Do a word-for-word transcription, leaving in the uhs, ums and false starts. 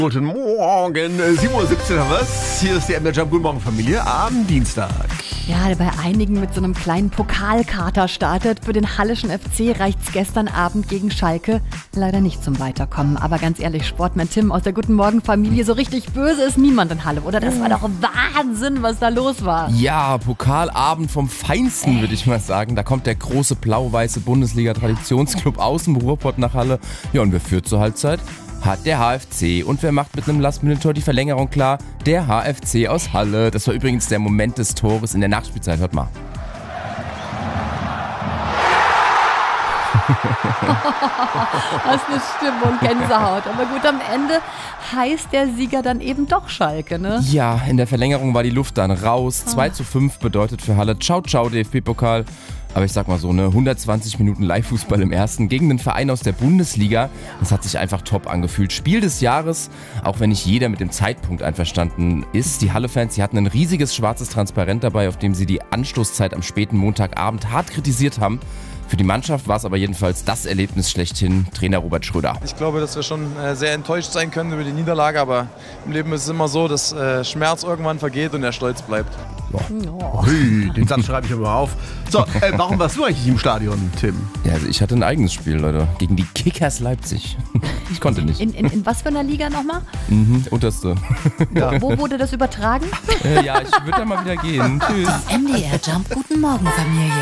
Guten Morgen, sieben Uhr siebzehn haben wir's. Hier ist die M D Jump. Guten Morgen, Familie, am Dienstag. Ja, der bei einigen mit so einem kleinen Pokalkater startet. Für den Halleschen F C reicht's gestern Abend gegen Schalke leider nicht zum Weiterkommen. Aber ganz ehrlich, Sportmann Tim aus der Guten Morgen Familie, so richtig böse ist niemand in Halle, oder? Das war doch Wahnsinn, was da los war. Ja, Pokalabend vom Feinsten, würde ich mal sagen. Da kommt der große blau-weiße Bundesliga-Traditionsclub aus dem Ruhrpott nach Halle. Ja, und wer führt zur Halbzeit? Hat der H F C. Und wer macht mit einem Last-Minute-Tor die Verlängerung klar? Der H F C aus Halle. Das war übrigens der Moment des Tores in der Nachspielzeit. Hört mal. Was eine Stimmung, Gänsehaut. Aber gut, am Ende heißt der Sieger dann eben doch Schalke, ne? Ja, in der Verlängerung war die Luft dann raus. zwei zu fünf bedeutet für Halle ciao ciao D F B-Pokal. Aber ich sag mal so, ne, hundertzwanzig Minuten Live-Fußball im ersten gegen den Verein aus der Bundesliga. Das hat sich einfach top angefühlt. Spiel des Jahres, auch wenn nicht jeder mit dem Zeitpunkt einverstanden ist. Die Halle-Fans, die hatten ein riesiges schwarzes Transparent dabei, auf dem sie die Anstoßzeit am späten Montagabend hart kritisiert haben. Für die Mannschaft war es aber jedenfalls das Erlebnis schlechthin. Trainer Robert Schröder. Ich glaube, dass wir schon äh, sehr enttäuscht sein können über die Niederlage, aber im Leben ist es immer so, dass äh, Schmerz irgendwann vergeht und der Stolz bleibt. Oh. Hui, den Satz schreibe ich aber auf. So, äh, warum warst du eigentlich im Stadion, Tim? Ja, also ich hatte ein eigenes Spiel, Leute, gegen die Kickers Leipzig. Ich konnte nicht. In, in, in was für einer Liga nochmal? Mhm, unterste. Ja. Wo wurde das übertragen? äh, ja, ich würde da mal wieder gehen. Tschüss. M D R Jump. Guten Morgen, Familie.